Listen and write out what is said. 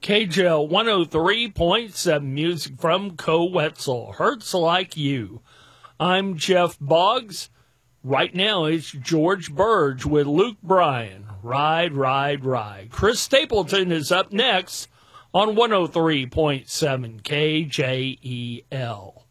KJL 103.7 music from Co-Wetzel. Hurts Like You. I'm Jeff Boggs. Right now it's George Burge with Luke Bryan. Ride, Ride, Ride. Chris Stapleton is up next on 103.7 KJEL.